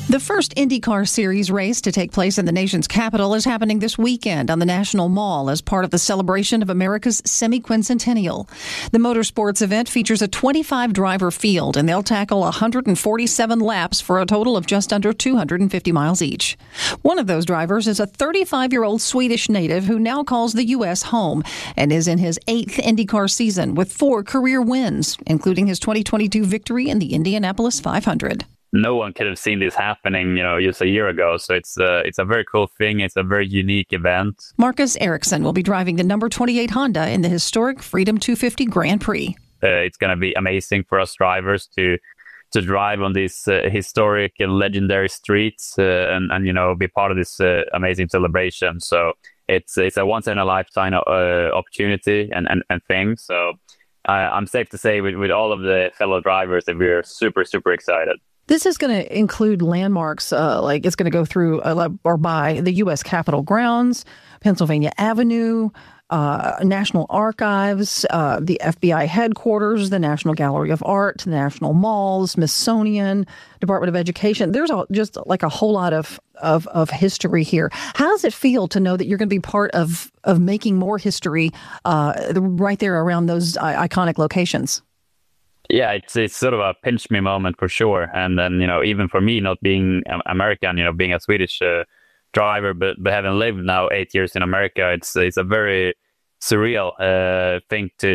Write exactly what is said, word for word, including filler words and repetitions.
The first IndyCar Series race to take place in the nation's capital is happening this weekend on the National Mall as part of the celebration of America's semi-quincentennial. The motorsports event features a twenty-five driver field, and they'll tackle one hundred forty-seven laps for a total of just under two hundred fifty miles each. One of those drivers is a thirty-five-year-old Swedish native who now calls the U S home and is in his eighth IndyCar season with four career wins, including his twenty twenty-two victory in the Indianapolis five hundred. No one could have seen this happening, you know, just a year ago. So it's uh, it's a very cool thing. It's a very unique event. Marcus Ericsson will be driving the number twenty-eight Honda in the historic Freedom two fifty Grand Prix. Uh, it's going to be amazing for us drivers to to drive on these uh, historic and legendary streets uh, and, and, you know, be part of this uh, amazing celebration. So it's it's a once in a lifetime uh, opportunity and, and, and thing. So uh, I'm safe to say with, with all of the fellow drivers that we're super, super excited. This is going to include landmarks, uh, like it's going to go through uh, or by the U S Capitol grounds, Pennsylvania Avenue, uh, National Archives, uh, the F B I headquarters, the National Gallery of Art, the National Mall, Smithsonian, Department of Education. There's a, just like a whole lot of, of, of history here. How does it feel to know that you're going to be part of, of making more history uh, right there around those iconic locations? Yeah, it's it's sort of a pinch me moment for sure. And then, you know, even for me, not being American, you know, being a Swedish uh, driver, but, but having lived now eight years in America, it's it's a very surreal uh, thing to,